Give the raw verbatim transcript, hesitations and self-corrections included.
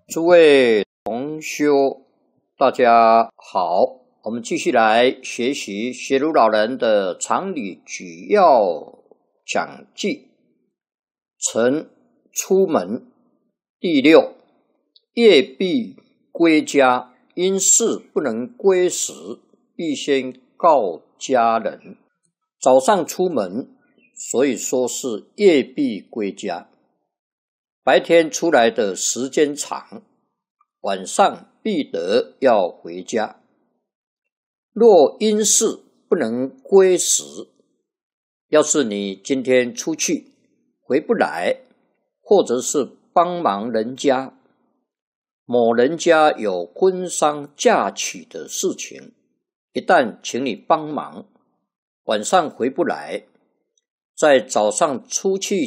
诸位同修，大家好，我们继续来学习学儒老人的常理举要讲记，晨出门。第六，夜必归家，因事不能归时，必先告家人。早上出门，所以说是夜必归家。白天出来的时间长，晚上必得要回家。若因事不能归时，要是你今天出去回不来，或者是帮忙人家，某人家有婚丧嫁娶的事情，一旦请你帮忙，晚上回不来，在早上出去